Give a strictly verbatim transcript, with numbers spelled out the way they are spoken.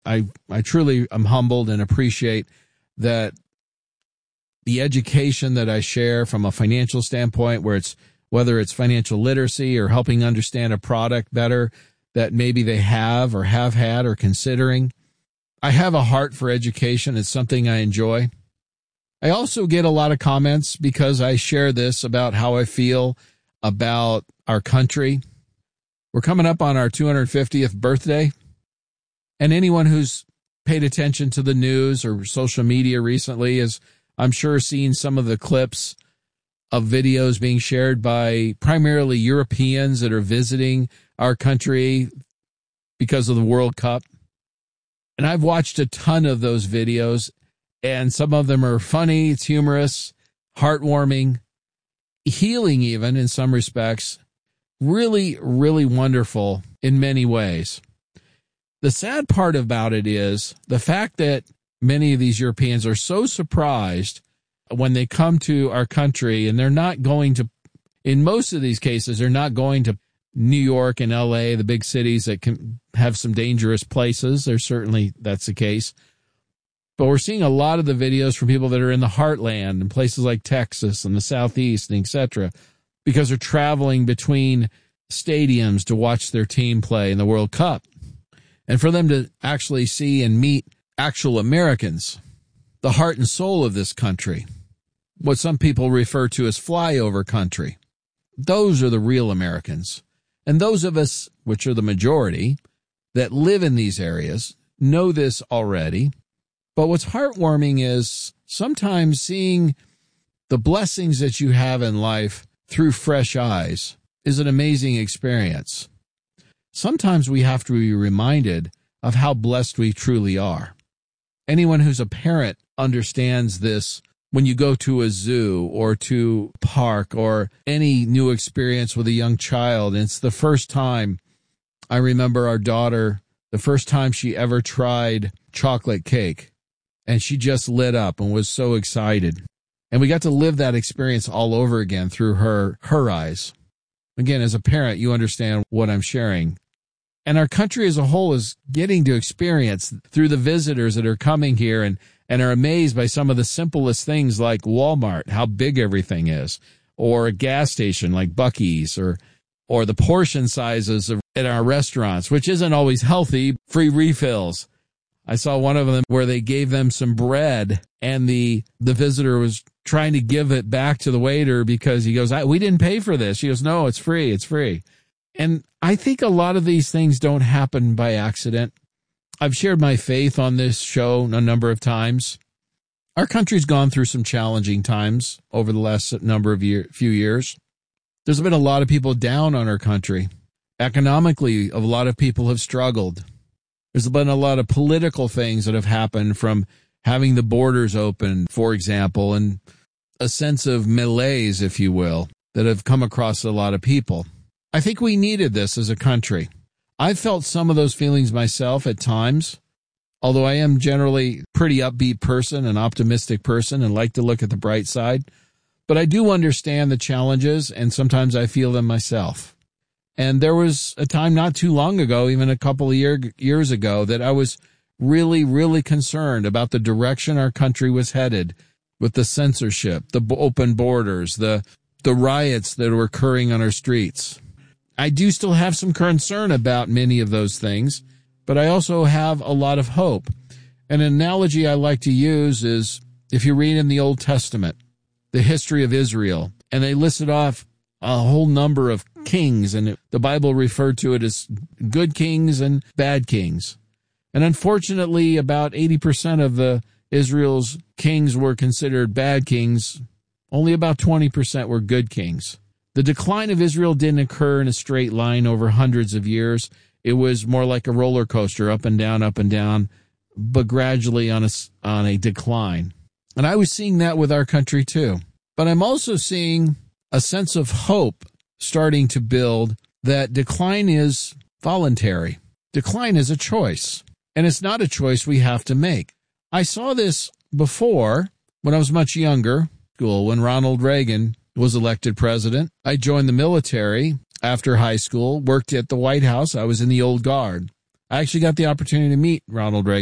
I, I truly am humbled and appreciate that the education that I share from a financial standpoint, where it's whether it's financial literacy or helping understand a product better that maybe they have or have had or considering. I have a heart for education. It's something I enjoy. I also get a lot of comments because I share this about how I feel about our country. We're coming up on our two hundred fiftieth birthday, and anyone who's paid attention to the news or social media recently is, I'm sure, seen some of the clips of videos being shared by primarily Europeans that are visiting our country because of the World Cup. And I've watched a ton of those videos, and some of them are funny, it's humorous, heartwarming, healing even in some respects. Really, really wonderful in many ways. The sad part about it is the fact that many of these Europeans are so surprised when they come to our country, and they're not going to, in most of these cases, they're not going to New York and L A, the big cities that can have some dangerous places. There's certainly, that's the case. But we're seeing a lot of the videos from people that are in the heartland and places like Texas and the Southeast and et cetera, because they're traveling between stadiums to watch their team play in the World Cup. And for them to actually see and meet actual Americans, the heart and soul of this country, what some people refer to as flyover country, those are the real Americans. And those of us, which are the majority, that live in these areas, know this already. But what's heartwarming is sometimes seeing the blessings that you have in life through fresh eyes is an amazing experience. Sometimes we have to be reminded of how blessed we truly are. Anyone who's a parent understands this when you go to a zoo or to a park or any new experience with a young child. And it's the first time, I remember our daughter, the first time she ever tried chocolate cake, and she just lit up and was so excited. And we got to live that experience all over again through her, her eyes. Again, as a parent, you understand what I'm sharing. And our country as a whole is getting to experience through the visitors that are coming here and, and are amazed by some of the simplest things like Walmart, how big everything is, or a gas station like Buc-ee's, or or the portion sizes of, at our restaurants, which isn't always healthy, free refills. I saw one of them where they gave them some bread, and the, the visitor was trying to give it back to the waiter because he goes, I, we didn't pay for this. She goes, no, it's free, it's free. And I think a lot of these things don't happen by accident. I've shared my faith on this show a number of times. Our country's gone through some challenging times over the last number of year, few years. There's been a lot of people down on our country. Economically, a lot of people have struggled. There's been a lot of political things that have happened, from having the borders open, for example, and a sense of malaise, if you will, that have come across a lot of people. I think we needed this as a country. I've felt some of those feelings myself at times, although I am generally a pretty upbeat person, an optimistic person, and like to look at the bright side. But I do understand the challenges, and sometimes I feel them myself. And there was a time not too long ago, even a couple of year, years ago, that I was really, really concerned about the direction our country was headed with the censorship, the open borders, the, the riots that were occurring on our streets. I do still have some concern about many of those things, but I also have a lot of hope. An analogy I like to use is if you read in the Old Testament, the history of Israel, and they listed off a whole number of kings, and the Bible referred to it as good kings and bad kings. And unfortunately, about eighty percent of the Israel's kings were considered bad kings. Only about twenty percent were good kings. The decline of Israel didn't occur in a straight line over hundreds of years. It was more like a roller coaster, up and down, up and down, but gradually on a, on a decline. And I was seeing that with our country too. But I'm also seeing a sense of hope starting to build that decline is voluntary. Decline is a choice, and it's not a choice we have to make. I saw this before when I was much younger, school, when Ronald Reagan was elected president. I joined the military after high school, worked at the White House. I was in the Old Guard. I actually got the opportunity to meet Ronald Reagan.